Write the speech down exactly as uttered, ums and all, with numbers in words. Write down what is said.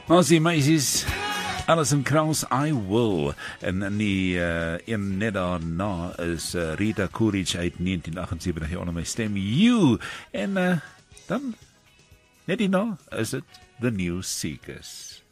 Ons die meisies, Alison Krauss, I Will, en in die uh, een net daarna is uh, Rita Coolidge uit negentien agtensewentig, hier onder my stem, You, en uh, dan, net hierna is het The New Seekers.